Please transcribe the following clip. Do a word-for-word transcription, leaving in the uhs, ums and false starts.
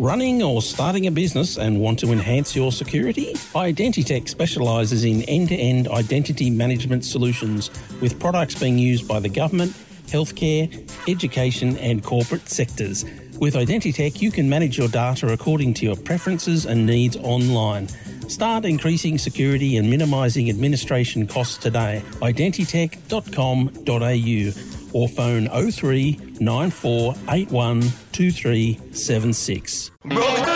Running or starting a business and want to enhance your security? Identitech specialises in end-to-end identity management solutions with products being used by the government, healthcare, education and corporate sectors. With Identitech, you can manage your data according to your preferences and needs online. Start increasing security and minimising administration costs today. identitech dot com dot a u or phone oh three nine four eight one two three seven six. Broken